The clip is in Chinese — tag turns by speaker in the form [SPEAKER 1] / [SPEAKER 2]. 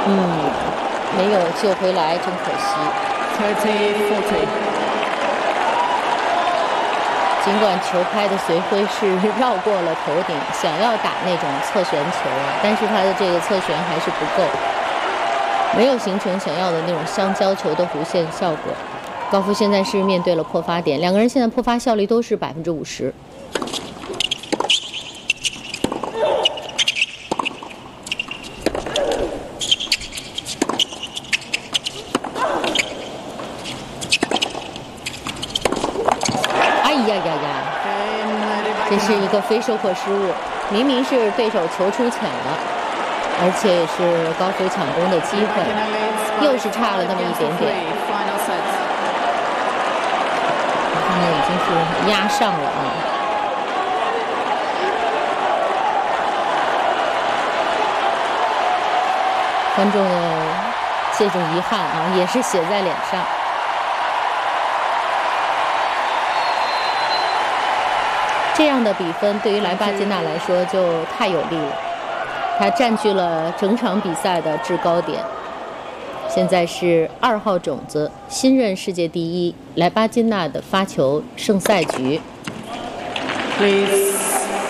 [SPEAKER 1] 没有救回来，真可惜。
[SPEAKER 2] 30-40。
[SPEAKER 1] 尽管球拍的随挥是绕过了头顶，想要打那种侧旋球，但是他的这个侧旋还是不够，没有形成想要的那种香蕉球的弧线效果。高夫现在是面对了破发点，两个人现在破发效率都是50%。这是一个非收获失误，明明是对手球出浅了，而且也是高夫抢攻的机会，又是差了那么一点点。现在已经是压上了啊！观众的这种遗憾啊，也是写在脸上。这样的比分对于莱巴金娜来说就太有利了，她占据了整场比赛的制高点。现在是2号种子，新任世界第一莱巴金娜的发球胜赛局。
[SPEAKER 2] Please.